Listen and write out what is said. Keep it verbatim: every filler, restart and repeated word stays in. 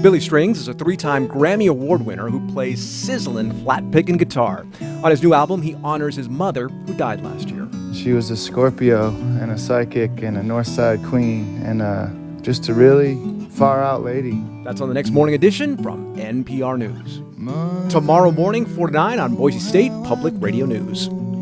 Billy Strings is a three-time Grammy Award winner who plays sizzling flat-picking guitar. On his new album, he honors his mother, who died last year. She was a Scorpio and a psychic and a Northside queen and uh, just a really far-out lady. That's on the next Morning Edition from N P R News. Tomorrow morning, four to nine on Boise State Public Radio News.